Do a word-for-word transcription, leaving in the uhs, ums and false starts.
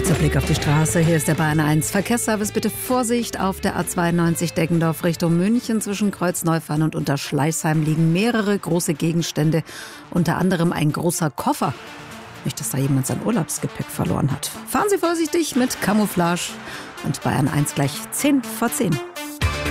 Kurzer Blick auf die Straße. Hier ist der Bayern eins Verkehrsservice. Bitte Vorsicht auf der A zweiundneunzig Deggendorf Richtung München. Zwischen Kreuzneufahren und Unterschleißheim liegen mehrere große Gegenstände. Unter anderem ein großer Koffer. Nicht, dass da jemand sein Urlaubsgepäck verloren hat. Fahren Sie vorsichtig mit Camouflage. Und Bayern eins gleich zehn vor zehn.